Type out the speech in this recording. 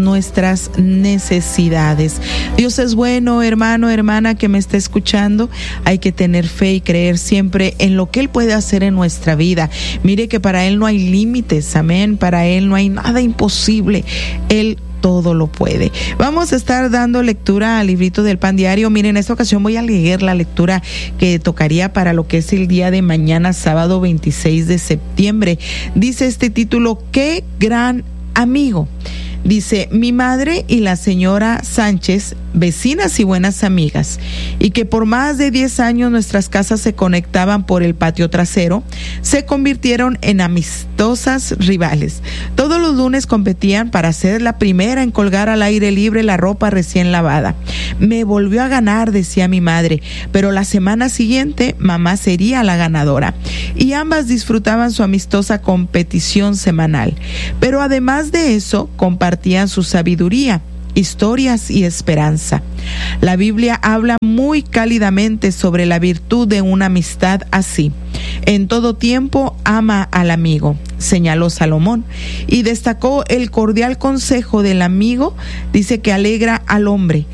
nuestras necesidades. Dios es bueno, hermano, hermana que me está escuchando. Hay que tener fe y creer siempre en lo que Él puede hacer en nuestra vida. Mire que para Él no hay límites, amén. Para Él no hay nada imposible. Él todo lo puede. Vamos a estar dando lectura al librito del Pan Diario. Miren, en esta ocasión voy a leer la lectura que tocaría para lo que es el día de mañana, sábado 26 de septiembre. Dice este título: ¡Qué gran amigo! Dice: mi madre y la señora Sánchez, vecinas y buenas amigas, y que por más de 10 años nuestras casas se conectaban por el patio trasero, se convirtieron en amistosas rivales. Todos los lunes competían para ser la primera en colgar al aire libre la ropa recién lavada. Me volvió a ganar, decía mi madre, pero la semana siguiente mamá sería la ganadora. Y ambas disfrutaban su amistosa competición semanal. Pero además de eso, compartían su sabiduría, historias y esperanza. La Biblia habla muy cálidamente sobre la virtud de una amistad así. En todo tiempo ama al amigo, señaló Salomón, y destacó el cordial consejo del amigo. Dice que alegra al hombre,